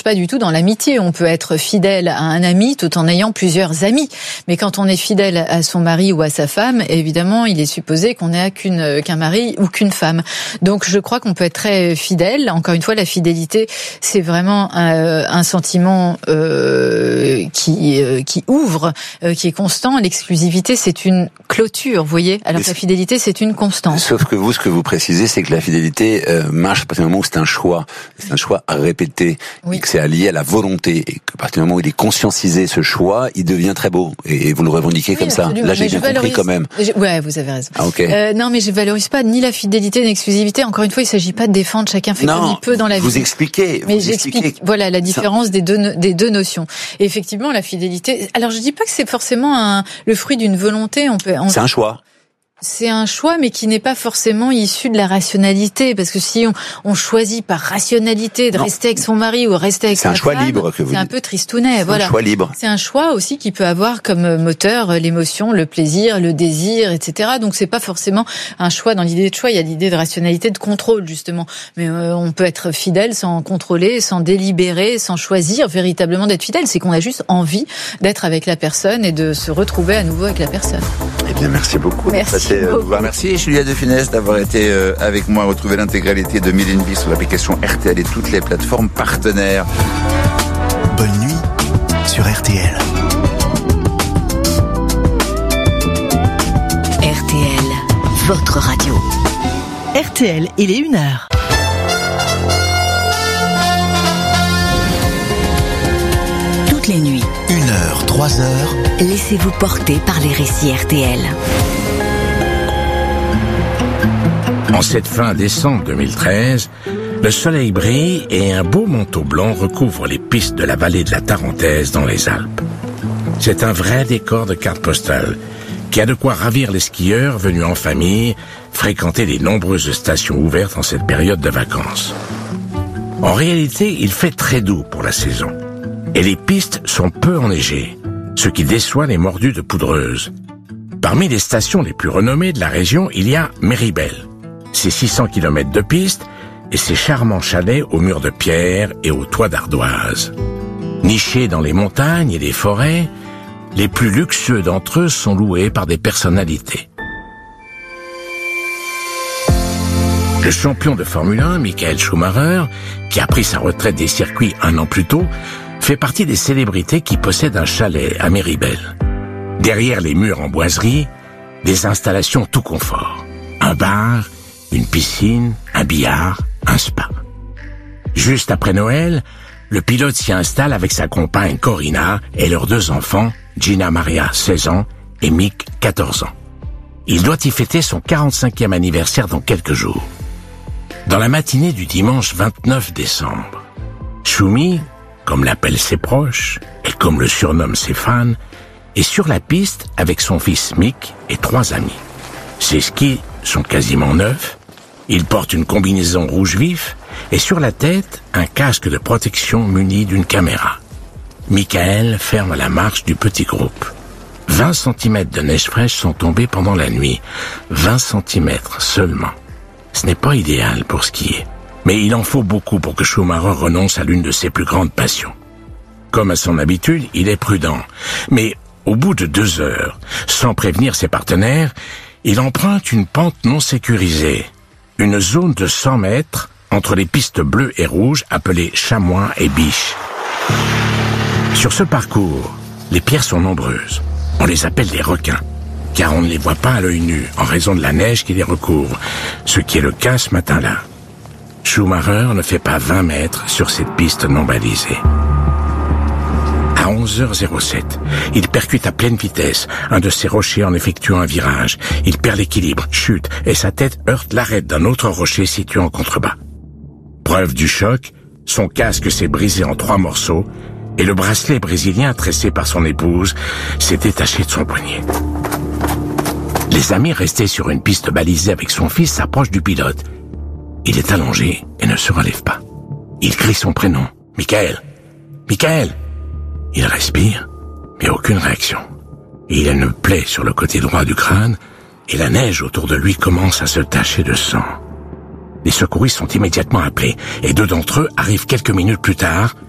pas du tout dans l'amitié. On peut être fidèle à un ami tout en ayant plusieurs amis. Mais quand on est fidèle à son mari ou à sa femme, évidemment, il est supposé qu'on n'ait qu'un mari ou qu'une femme. Donc, je crois qu'on peut être très fidèle. Encore une fois, la fidélité, c'est vraiment un sentiment qui ouvre, qui est constant. L'exclusivité, c'est une clôture, vous voyez. Alors que la fidélité, c'est une constante. Sauf que vous, ce que vous précisez, c'est que la fidélité marche à partir du moment où c'est un choix. C'est un choix répété. Oui. Et que c'est allié à la volonté. Et qu'à partir du moment où il est conscientisé, ce choix, il devient très beau. Et vous le revendiquez comme ça. Là, j'ai bien compris quand même. Ouais, vous avez raison. Ah, okay. Non, mais je valorise pas ni la fidélité ni l'exclusivité. Encore une fois, il s'agit pas de défendre. Chacun fait comme il peut dans la vie. Vous expliquez. Mais j'explique. Voilà la différence des deux notions. Et effectivement, la fidélité. Alors, je dis pas que c'est forcément le fruit d'une volonté. C'est un choix. C'est un choix, mais qui n'est pas forcément issu de la rationalité, parce que si on choisit par rationalité de rester avec son mari ou rester avec sa femme, c'est un choix libre que vous dites. C'est un peu tristounet, voilà. C'est un choix libre. C'est un choix aussi qui peut avoir comme moteur l'émotion, le plaisir, le désir, etc. Donc c'est pas forcément un choix. Dans l'idée de choix, il y a l'idée de rationalité, de contrôle justement. Mais on peut être fidèle sans contrôler, sans délibérer, sans choisir véritablement d'être fidèle. C'est qu'on a juste envie d'être avec la personne et de se retrouver à nouveau avec la personne. Eh bien, merci beaucoup. Merci. Merci Julia de Funès d'avoir été avec moi. Retrouvez l'intégralité de Mille et une Vies sur l'application RTL et toutes les plateformes partenaires. Bonne nuit sur RTL. RTL, votre radio. RTL, il est 1h. Toutes les nuits. 1h, 3h. Laissez-vous porter par les récits RTL. En cette fin décembre 2013, le soleil brille et un beau manteau blanc recouvre les pistes de la vallée de la Tarentaise dans les Alpes. C'est un vrai décor de carte postale qui a de quoi ravir les skieurs venus en famille fréquenter les nombreuses stations ouvertes en cette période de vacances. En réalité, il fait très doux pour la saison et les pistes sont peu enneigées, ce qui déçoit les mordus de poudreuse. Parmi les stations les plus renommées de la région, il y a Méribel. Ses 600 km de piste et ses charmants chalets aux murs de pierre et aux toits d'ardoise. Nichés dans les montagnes et les forêts, les plus luxueux d'entre eux sont loués par des personnalités. Le champion de Formule 1, Michael Schumacher, qui a pris sa retraite des circuits 1 an plus tôt, fait partie des célébrités qui possèdent un chalet à Méribel. Derrière les murs en boiserie, des installations tout confort. Un bar, une piscine, un billard, un spa. Juste après Noël, le pilote s'y installe avec sa compagne Corina et leurs 2 enfants, Gina Maria, 16 ans, et Mick, 14 ans. Il doit y fêter son 45e anniversaire dans quelques jours. Dans la matinée du dimanche 29 décembre, Schumi, comme l'appellent ses proches, et comme le surnomment ses fans, est sur la piste avec son fils Mick et 3 amis. Ses skis sont quasiment neufs, il porte une combinaison rouge vif et sur la tête, un casque de protection muni d'une caméra. Michael ferme la marche du petit groupe. 20 cm de neige fraîche sont tombés pendant la nuit. 20 cm seulement. Ce n'est pas idéal pour skier, mais il en faut beaucoup pour que Schumacher renonce à l'une de ses plus grandes passions. Comme à son habitude, il est prudent, mais au bout de 2 heures, sans prévenir ses partenaires, il emprunte une pente non sécurisée, une zone de 100 mètres entre les pistes bleues et rouges appelées Chamois et Biche. Sur ce parcours, les pierres sont nombreuses. On les appelle des requins, car on ne les voit pas à l'œil nu en raison de la neige qui les recouvre, ce qui est le cas ce matin-là. Schumacher ne fait pas 20 mètres sur cette piste non balisée. À 11h07, il percute à pleine vitesse un de ces rochers en effectuant un virage. Il perd l'équilibre, chute, et sa tête heurte l'arête d'un autre rocher situé en contrebas. Preuve du choc, son casque s'est brisé en 3 morceaux et le bracelet brésilien tressé par son épouse s'est détaché de son poignet. Les amis restés sur une piste balisée avec son fils s'approchent du pilote. Il est allongé et ne se relève pas. Il crie son prénom. Michael. Michael. Il respire, mais aucune réaction. Et il a une plaie sur le côté droit du crâne, et la neige autour de lui commence à se tacher de sang. Les secouristes sont immédiatement appelés, et 2 d'entre eux arrivent quelques minutes plus tard,